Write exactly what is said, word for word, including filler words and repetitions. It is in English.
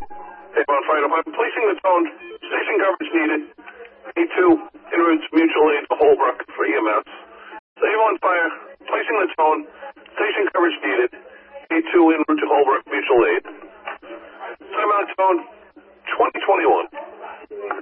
Hey, on fire department, placing the tone. Station coverage needed. A two, en route to mutual aid to Holbrook for E M S. Save on fire, placing the tone. Station coverage needed. A two, en route to Holbrook, mutual aid.